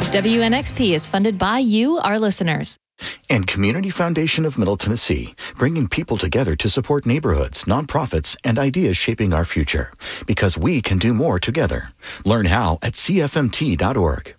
WNXP is funded by you, our listeners. And Community Foundation of Middle Tennessee, bringing people together to support neighborhoods, nonprofits, and ideas shaping our future. Because we can do more together. Learn how at cfmt.org.